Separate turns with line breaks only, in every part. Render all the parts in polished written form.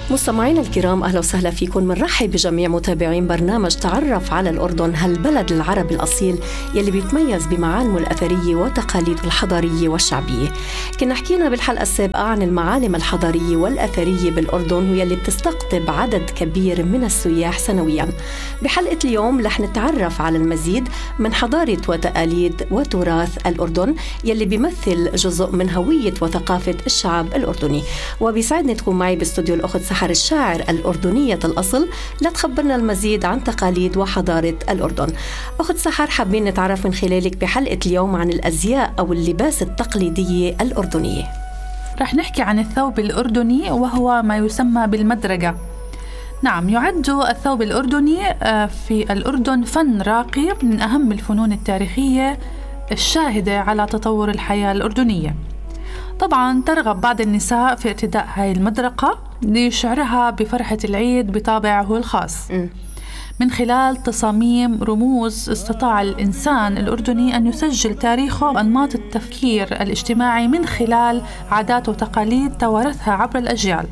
مستمعينا الكرام، أهلا وسهلا فيكم. منرحب بجميع متابعين برنامج تعرف على الأردن، هالبلد العربي الأصيل يلي بيتميز بمعالمه الأثرية وتقاليده الحضارية والشعبية. كنا حكينا بالحلقة السابقة عن المعالم الحضارية والأثرية بالأردن ويلي بتستقطب عدد كبير من السياح سنويا. بحلقة اليوم رح نتعرف على المزيد من حضارة وتقاليد وتراث الأردن يلي بيمثل جزء من هوية وثقافة الشعب الأردني. وبيسعدني تكون معي باستوديو الأخت سحر الشاعر الأردنية الأصل لتخبرنا المزيد عن تقاليد وحضارة الأردن. أخت سحر، حابين نتعرف من خلالك بحلقة اليوم عن الأزياء أو اللباس التقليدية الأردنية.
رح نحكي عن الثوب الأردني وهو ما يسمى بالمدرقة. نعم، يعد الثوب الأردني في الأردن فن راقي من أهم الفنون التاريخية الشاهدة على تطور الحياة الأردنية. طبعا ترغب بعض النساء في ارتداء هاي المدرقة لشعرها بفرحة العيد بطابعه الخاص. من خلال تصاميم رموز استطاع الإنسان الأردني أن يسجل تاريخه وأنماط التفكير الاجتماعي من خلال عادات وتقاليد توارثها عبر الأجيال.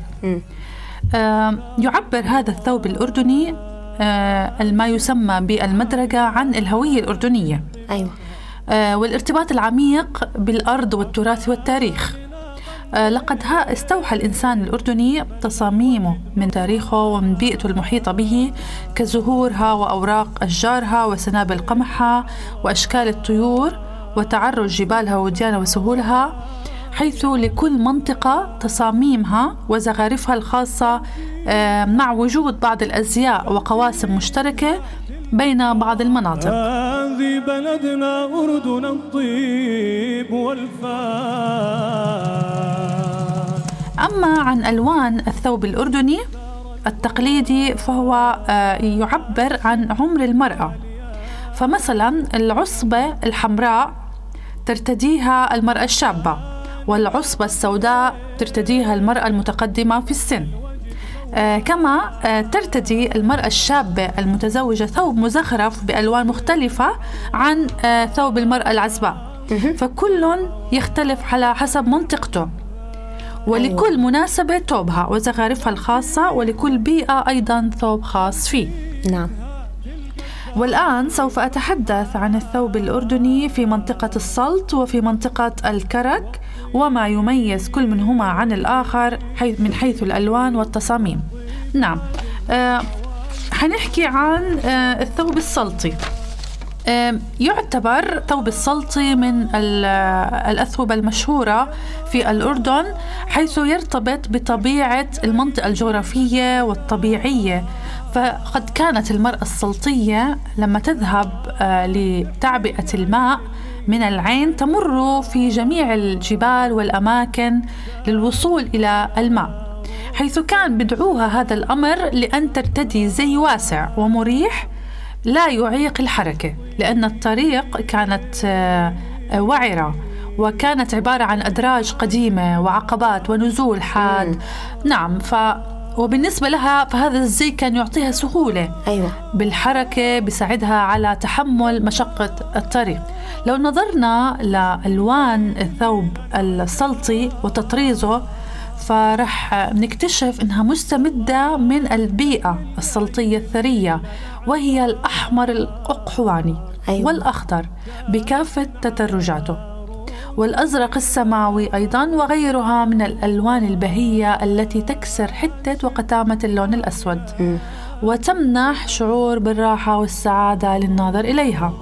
يعبر هذا الثوب الأردني ما يسمى بالمدرقة عن الهوية الأردنية.
أيوة.
والارتباط العميق بالأرض والتراث والتاريخ. لقد استوحى الإنسان الأردني تصاميمه من تاريخه ومن بيئته المحيطة به كزهورها وأوراق أشجارها وسنابل قمحها وأشكال الطيور وتعرج جبالها وديانها وسهولها، حيث لكل منطقة تصاميمها وزخارفها الخاصة، مع وجود بعض الأزياء وقواسم مشتركة بين بعض المناطق.
هذه بلدنا أردن الطيب والفان.
أما عن ألوان الثوب الأردني التقليدي فهو يعبر عن عمر المرأة. فمثلا العصبة الحمراء ترتديها المرأة الشابة، والعصبة السوداء ترتديها المرأة المتقدمة في السن. كما ترتدي المرأة الشابة المتزوجة ثوب مزخرف بألوان مختلفة عن ثوب المرأة العزباء، فكل يختلف على حسب منطقته، ولكل مناسبة ثوبها وزخارفها الخاصة، ولكل بيئة أيضا ثوب خاص فيه.
نعم.
والآن سوف أتحدث عن الثوب الأردني في منطقة السلط وفي منطقة الكرك، وما يميز كل منهما عن الآخر من حيث الألوان والتصاميم. نعم، حنحكي عن الثوب السلطي. يعتبر ثوب السلطي من الأثوبة المشهورة في الأردن، حيث يرتبط بطبيعة المنطقة الجغرافية والطبيعية. فقد كانت المرأة السلطية لما تذهب لتعبئة الماء من العين تمر في جميع الجبال والأماكن للوصول إلى الماء، حيث كان بدعوها هذا الأمر لأن ترتدي زي واسع ومريح لا يعيق الحركة، لأن الطريق كانت وعرة وكانت عبارة عن أدراج قديمة وعقبات ونزول حاد. نعم، وبالنسبة لها فهذا الزي كان يعطيها سهولة.
أيوة.
بالحركة، بيساعدها على تحمل مشقة الطريق. لو نظرنا لألوان الثوب السلطي وتطريزه فرح نكتشف أنها مستمدة من البيئة السلطية الثرية، وهي الأحمر الأقحواني. أيوة. والأخضر بكافة تدرجاته، والأزرق السماوي أيضا، وغيرها من الألوان البهية التي تكسر حدة وقتامة اللون الأسود وتمنح شعور بالراحة والسعادة للناظر إليها.